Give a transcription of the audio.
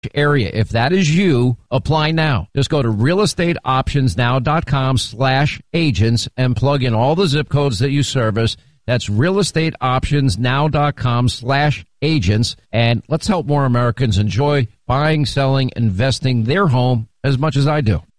area. If that is you, apply now. Just go to realestateoptionsnow.com/agents and plug in all the zip codes that you service. That's realestateoptionsnow.com/agents. And let's help more Americans enjoy buying, selling, investing their home as much as I do.